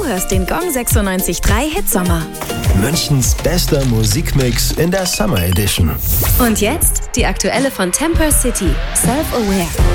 hörst den Gong 96.3 Hit Sommer. Münchens bester Musikmix in der Summer Edition. Und jetzt die aktuelle von Temper City, Self-Aware.